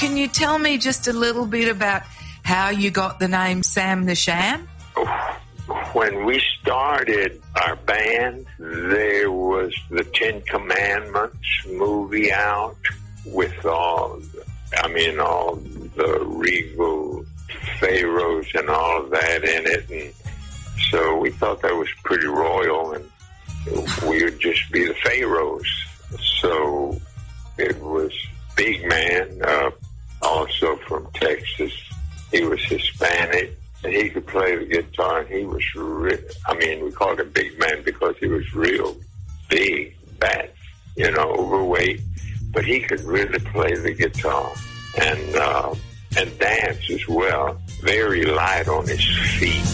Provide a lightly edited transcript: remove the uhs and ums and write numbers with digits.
Can you tell me just a little bit about how you got the name Sam the Sham? When we started our band, there was the Ten Commandments movie out with all the regal pharaohs and all of that in it. And so we thought that was pretty royal, and we would just be the pharaohs. So it was Big Man, also from Texas. He was Hispanic, and he could play the guitar, and he was we called him Big Man because he was real big, fat, overweight, but he could really play the guitar and dance as well, very light on his feet.